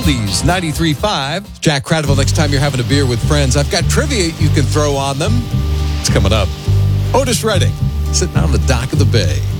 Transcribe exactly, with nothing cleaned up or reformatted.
Oldies ninety-three point five. Jack Cradwell, next time you're having a beer with friends, I've got trivia you can throw on them. It's coming up. Otis Redding, sitting on the dock of the bay.